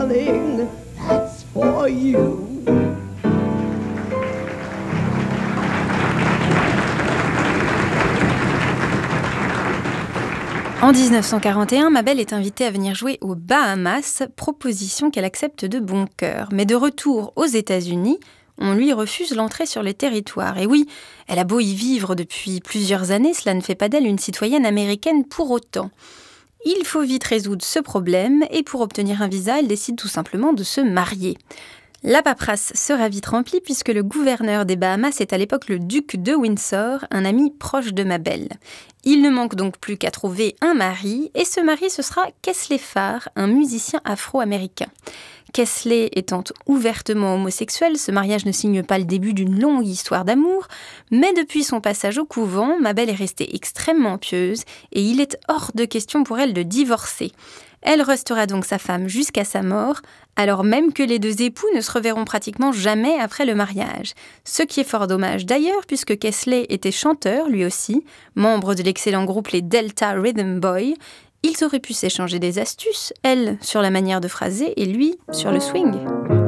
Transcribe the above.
darling, that's for you. En 1941, Mabel est invitée à venir jouer aux Bahamas, proposition qu'elle accepte de bon cœur. Mais de retour aux États-Unis, on lui refuse l'entrée sur le territoire. Et oui, elle a beau y vivre depuis plusieurs années, cela ne fait pas d'elle une citoyenne américaine pour autant. Il faut vite résoudre ce problème et pour obtenir un visa, elle décide tout simplement de se marier. La paperasse sera vite remplie puisque le gouverneur des Bahamas est à l'époque le duc de Windsor, un ami proche de Mabel. Il ne manque donc plus qu'à trouver un mari, et ce mari ce sera Kesley Farr, un musicien afro-américain. Kesley étant ouvertement homosexuel, ce mariage ne signe pas le début d'une longue histoire d'amour, mais depuis son passage au couvent, Mabel est restée extrêmement pieuse et il est hors de question pour elle de divorcer. Elle restera donc sa femme jusqu'à sa mort, alors même que les deux époux ne se reverront pratiquement jamais après le mariage. Ce qui est fort dommage d'ailleurs, puisque Kesley était chanteur lui aussi, membre de l'excellent groupe les Delta Rhythm Boys. Ils auraient pu s'échanger des astuces, elle sur la manière de phraser et lui sur le swing.